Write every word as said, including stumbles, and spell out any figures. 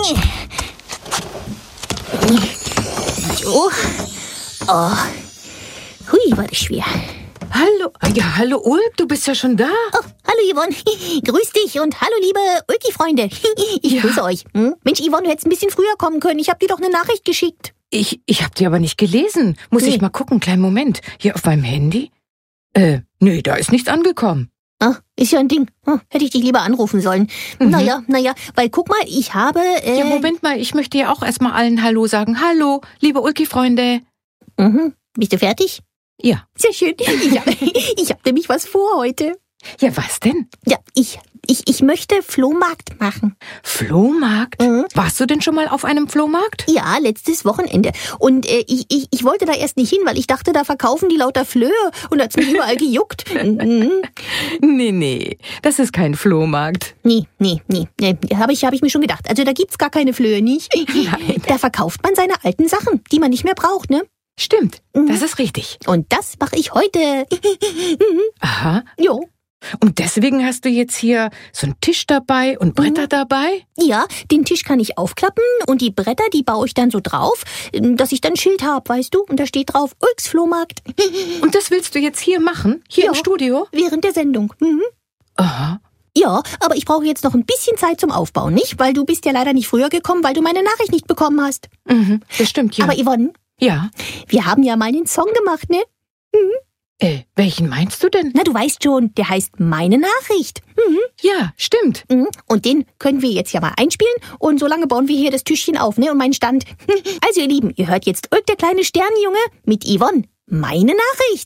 So. Oh. Hui, war das schwer. Hallo, ja, hallo Ulk, du bist ja schon da. Oh, hallo Yvonne, grüß dich und hallo liebe Ulki-Freunde. Ich Ja. grüße euch. Hm? Mensch Yvonne, du hättest ein bisschen früher kommen können. Ich habe dir doch eine Nachricht geschickt. Ich, ich hab die aber nicht gelesen. Muss Nee. ich mal gucken, kleinen Moment. Hier auf meinem Handy? Äh, nee, da ist nichts angekommen. Ah, ist ja ein Ding. Hm, hätte ich dich lieber anrufen sollen. Mhm. Naja, naja, weil guck mal, ich habe... Äh, Ja, Moment mal, ich möchte ja auch erstmal allen Hallo sagen. Hallo, liebe Ulki-Freunde. Mhm. Bist du fertig? Ja. Sehr schön. Ich habe ich hab nämlich was vor heute. Ja, was denn? Ja, ich, ich, ich möchte Flohmarkt machen. Flohmarkt? Mhm. Warst du denn schon mal auf einem Flohmarkt? Ja, letztes Wochenende. Und äh, ich, ich, ich wollte da erst nicht hin, weil ich dachte, da verkaufen die lauter Flöhe und hat's mich überall gejuckt. Mhm. Nee, nee, das ist kein Flohmarkt. Nee, nee, nee, nee. Habe ich, hab ich mir schon gedacht. Also da gibt's gar keine Flöhe, nicht? Nein. Da verkauft man seine alten Sachen, die man nicht mehr braucht, ne? Stimmt, Mhm. das ist richtig. Und das mache ich heute. Aha. Jo. Und deswegen hast du jetzt hier so einen Tisch dabei und Bretter Mhm. dabei? Ja, den Tisch kann ich aufklappen und die Bretter, die baue ich dann so drauf, dass ich dann ein Schild habe, weißt du? Und da steht drauf, Ulks Flohmarkt. Und das willst du jetzt hier machen? Hier Ja. im Studio? Während der Sendung. Mhm. Aha. Ja, aber ich brauche jetzt noch ein bisschen Zeit zum Aufbauen, nicht? Weil du bist ja leider nicht früher gekommen, weil du meine Nachricht nicht bekommen hast. Mhm, das stimmt, ja. Aber Yvonne, ja. wir haben ja mal einen Song gemacht, ne? Äh, welchen meinst du denn? Na, du weißt schon, der heißt Meine Nachricht. Mhm. Ja, stimmt. Mhm. Und den können wir jetzt ja mal einspielen und solange bauen wir hier das Tischchen auf, ne? Und meinen Stand. Also ihr Lieben, ihr hört jetzt Ulk, der kleine Sternenjunge mit Yvonne. Meine Nachricht.